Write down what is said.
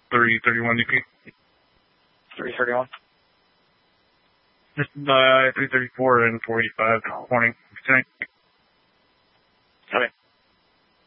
331 UP. 331. Just 334 and 485. Morning. Good night. Okay.